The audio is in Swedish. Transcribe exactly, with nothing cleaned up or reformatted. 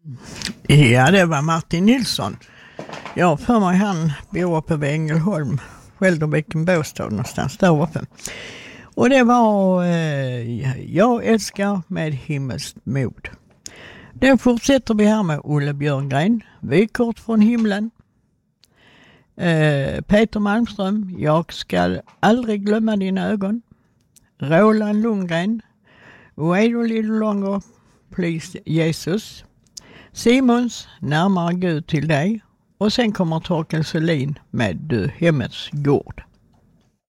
Ja, det var Martin Nilsson. Jag för mig han bor uppe vid Ängelholm, Skälderviken, Båstad någonstans där uppe. Och det var eh, Jag älskar med himmelskt mod. Den fortsätter vi här med Olle Björngren, Vykort från himlen. Eh, Peter Malmström, Jag ska aldrig glömma dina ögon. Roland Lundgren, Wait a little longer, please Jesus. Simons, Närmare Gud till dig. Och sen kommer Torkel Selin med Du hemmets gård.